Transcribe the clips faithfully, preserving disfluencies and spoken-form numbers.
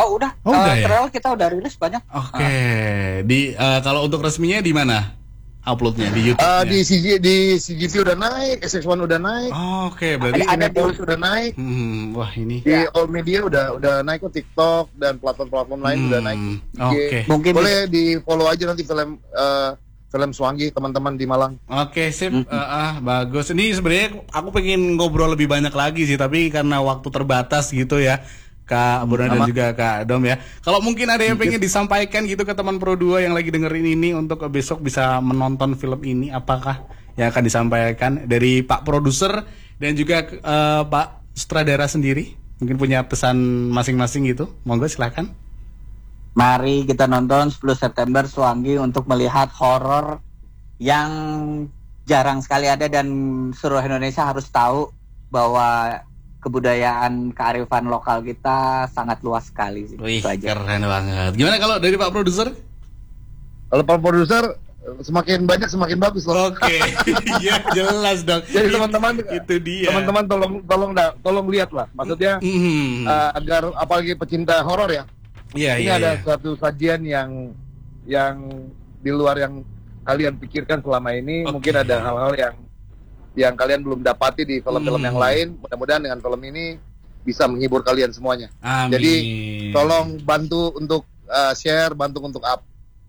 Oh udah, oh, udah uh, ya? trailer kita udah rilis banyak. Oke, okay. uh. di uh, kalau untuk resminya di mana? Uploadnya di YouTube. Uh, di C G di C G V udah naik, S X one udah naik. Oh, oke, okay. Berarti ada di udah naik. Hmm, wah ini. Di ya. All media udah udah naik kok, TikTok dan platform-platform lain hmm. udah naik. Oke. Okay. Mungkin boleh di follow aja nanti film uh, film Swangi teman-teman di Malang. Oke, okay, sip. Mm-hmm. uh, ah, bagus. Ini sebenarnya aku pengen ngobrol lebih banyak lagi sih, tapi karena waktu terbatas gitu ya. Kak Bona dan juga Kak Dom ya. Kalau mungkin ada yang pengen disampaikan gitu ke teman Pro dua yang lagi dengerin ini untuk besok bisa menonton film ini, apakah yang akan disampaikan dari Pak Produser dan juga uh, Pak Sutradara sendiri? Mungkin punya pesan masing-masing gitu. Monggo silakan. Mari kita nonton sepuluh September Swangi untuk melihat horor yang jarang sekali ada dan seluruh Indonesia harus tahu bahwa kebudayaan kearifan lokal kita sangat luas sekali sih. Wih, keren banget. Gimana kalau dari Pak Produser? Kalau Pak Produser semakin banyak semakin bagus loh. Oke, iya jelas dong. Jadi teman-teman itu dia. Teman-teman tolong tolong tolong lihat lah. Maksudnya mm-hmm. uh, agar apalagi pecinta horor ya. Iya, Ini iya, ada iya. suatu sajian yang yang di luar yang kalian pikirkan selama ini. Okay. Mungkin ada hal-hal yang yang kalian belum dapati di film-film hmm. yang lain. Mudah-mudahan dengan film ini bisa menghibur kalian semuanya. Amin. Jadi tolong bantu untuk uh, share, bantu untuk up.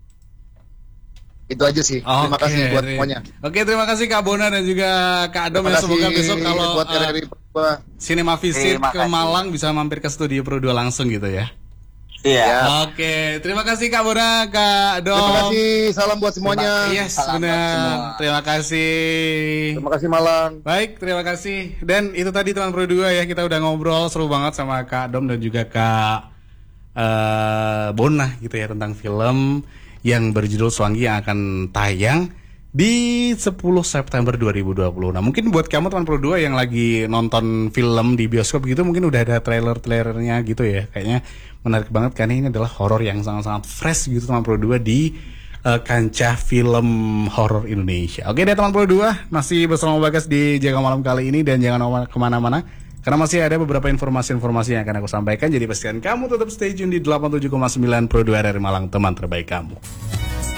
Itu aja sih. Okay. Terima kasih buat semuanya. Oke, terima kasih Kak Bona dan juga Kak Adom ya. Semoga besok kalau buat uh, Cinema Visit ke Malang bisa mampir ke studio Pro dua langsung gitu ya. Iya. Oke, terima kasih Kak Bona, Kak Dom. Terima kasih, salam buat semuanya. Yes, benar. Terima kasih. Terima kasih Malang. Baik, terima kasih. Dan itu tadi teman Pro dua ya, kita udah ngobrol seru banget sama Kak Dom dan juga Kak uh, Bona gitu ya tentang film yang berjudul Swangi yang akan tayang di sepuluh September dua ribu dua puluh. Nah, mungkin buat kamu teman Pro dua yang lagi nonton film di bioskop gitu, mungkin udah ada trailer-trailernya gitu ya. Kayaknya menarik banget karena ini adalah horor yang sangat-sangat fresh gitu teman Pro dua di uh, kancah film horor Indonesia. Oke deh teman Pro dua, masih bersama Bagas di Jaga Malam kali ini dan jangan kemana-mana karena masih ada beberapa informasi-informasi yang akan aku sampaikan. Jadi pastikan kamu tetap stay tune di delapan puluh tujuh koma sembilan Pro dua R R Malang, teman terbaik kamu.